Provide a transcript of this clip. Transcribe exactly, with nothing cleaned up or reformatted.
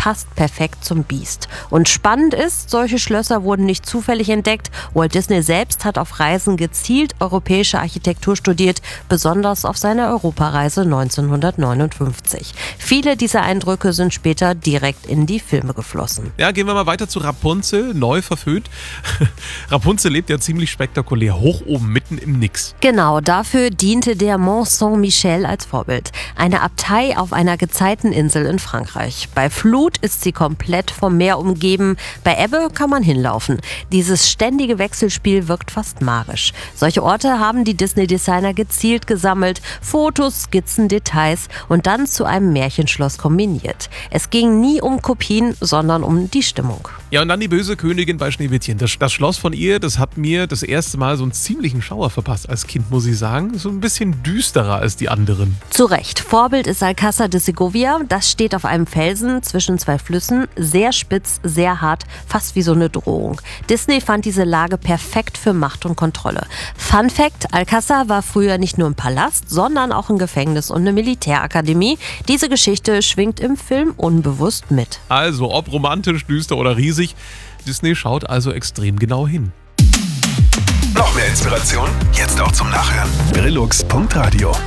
passt perfekt zum Biest. Und spannend ist, solche Schlösser wurden nicht zufällig entdeckt. Walt Disney selbst hat auf Reisen gezielt europäische Architektur studiert, besonders auf seiner Europareise neunzehnhundertneunundfünfzig. Viele dieser Eindrücke sind später direkt in die Filme geflossen. Ja, gehen wir mal weiter zu Rapunzel, neu verföhnt. Rapunzel lebt ja ziemlich spektakulär, hoch oben, mitten im Nix. Genau, dafür diente der Mont Saint-Michel als Vorbild. Eine Abtei auf einer Gezeiteninsel in Frankreich. Bei Flut ist sie komplett vom Meer umgeben, bei Ebbe kann man hinlaufen. Dieses ständige Wechselspiel wirkt fast magisch. Solche Orte haben die Disney-Designer gezielt gesammelt, Fotos, Skizzen, Details und dann zu einem Märchenschloss kombiniert. Es ging nie um Kopien, sondern um die Stimmung. Ja, und dann die böse Königin bei Schneewittchen. Das, das Schloss von ihr, das hat mir das erste Mal so einen ziemlichen Schauer verpasst als Kind, muss ich sagen. So ein bisschen düsterer als die anderen. Zu Recht. Vorbild ist Alcázar de Segovia. Das steht auf einem Felsen zwischen zwei Flüssen. Sehr spitz, sehr hart, fast wie so eine Drohung. Disney fand diese Lage perfekt für Macht und Kontrolle. Fun Fact: Alcázar war früher nicht nur ein Palast, sondern auch ein Gefängnis und eine Militärakademie. Diese Geschichte schwingt im Film unbewusst mit. Also, ob romantisch, düster oder riesig, Disney schaut also extrem genau hin. Noch mehr Inspiration? Jetzt auch zum Nachhören. Brillux Punkt Radio